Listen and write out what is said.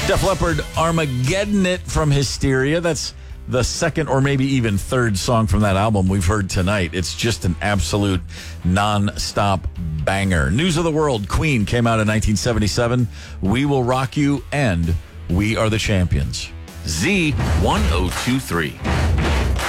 Def Leppard, Armageddon It from Hysteria. That's the second or maybe even third song from that album we've heard tonight. It's just an absolute non-stop banger. News of the World, Queen came out in 1977. We Will Rock You and We Are the Champions. Z1023.